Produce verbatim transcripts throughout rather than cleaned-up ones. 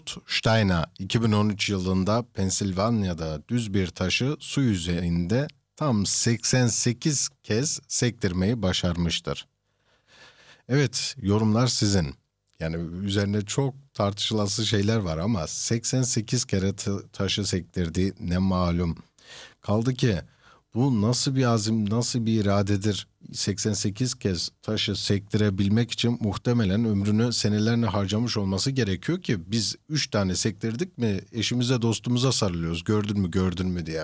Albert Steiner iki bin on üç yılında Pensilvanya'da düz bir taşı su yüzeyinde tam seksen sekiz kez sektirmeyi başarmıştır. Evet, yorumlar sizin. Yani üzerine çok tartışılası şeyler var ama seksen sekiz kere t- taşı sektirdiği ne malum. Kaldı ki bu nasıl bir azim, nasıl bir iradedir? seksen sekiz kez taşı sektirebilmek için muhtemelen ömrünü senelerine harcamış olması gerekiyor ki biz üç tane sektirdik mi eşimize dostumuza sarılıyoruz. Gördün mü gördün mü diye.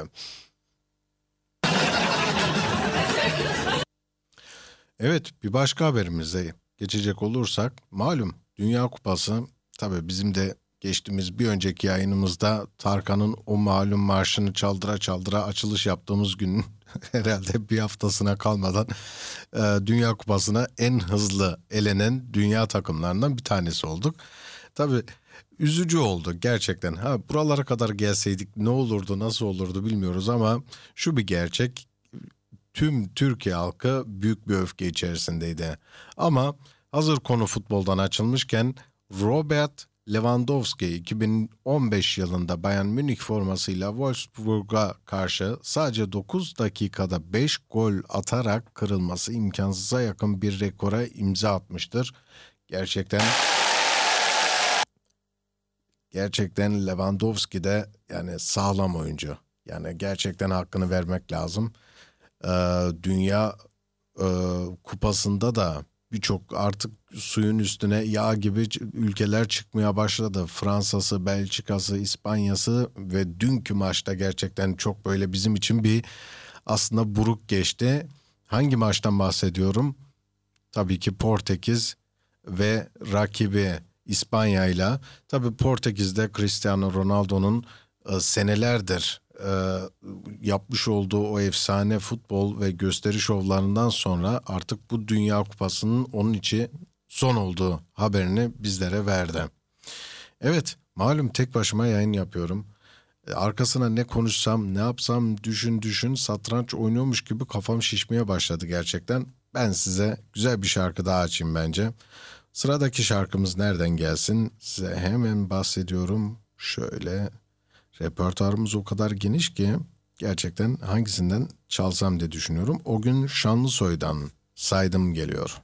Evet, bir başka haberimize geçecek olursak malum Dünya Kupası, tabii bizim de geçtiğimiz bir önceki yayınımızda Tarkan'ın o malum marşını çaldıra çaldıra açılış yaptığımız günün herhalde bir haftasına kalmadan e, Dünya Kupası'na en hızlı elenen dünya takımlarından bir tanesi olduk. Tabii üzücü oldu gerçekten. Ha, buralara kadar gelseydik ne olurdu, nasıl olurdu bilmiyoruz ama şu bir gerçek, tüm Türkiye halkı büyük bir öfke içerisindeydi. Ama hazır konu futboldan açılmışken Robert Lewandowski iki bin on beş yılında Bayern Münih formasıyla Wolfsburg'a karşı sadece dokuz dakikada beş gol atarak kırılması imkansıza yakın bir rekora imza atmıştır. Gerçekten gerçekten Lewandowski de yani sağlam oyuncu. Yani gerçekten hakkını vermek lazım. Ee, Dünya e, Kupası'nda da birçok artık suyun üstüne yağ gibi ülkeler çıkmaya başladı. Fransa'sı, Belçika'sı, İspanya'sı ve dünkü maçta gerçekten çok böyle bizim için bir aslında buruk geçti. Hangi maçtan bahsediyorum? Tabii ki Portekiz ve rakibi İspanya'yla. Tabii Portekiz'de Cristiano Ronaldo'nun e, senelerdir e, yapmış olduğu o efsane futbol ve gösteri şovlarından sonra artık bu Dünya Kupası'nın onun için son olduğu haberini bizlere verdi. Evet, malum tek başıma yayın yapıyorum. E, Arkasına ne konuşsam, ne yapsam düşün düşün satranç oynuyormuş gibi kafam şişmeye başladı gerçekten. Ben size güzel bir şarkı daha açayım bence. Sıradaki şarkımız nereden gelsin? Size hemen bahsediyorum. Şöyle, repertuarımız o kadar geniş ki gerçekten hangisinden çalsam diye düşünüyorum. O gün Şanlısoy'dan saydım geliyor.